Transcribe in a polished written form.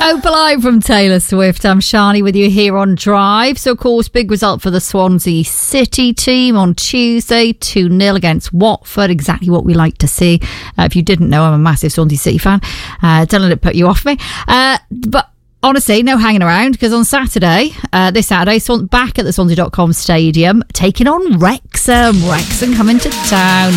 Opalite from Taylor Swift. I'm Shani with you here on Drive. So, of course, big result for the Swansea City team on Tuesday, 2-0 against Watford. Exactly what we like to see. If you didn't know, I'm a massive Swansea City fan. Don't let it put you off me. But honestly, no hanging around, because on Saturday, this Saturday, back at the Swansea.com Stadium, taking on Wrexham. Wrexham coming to town.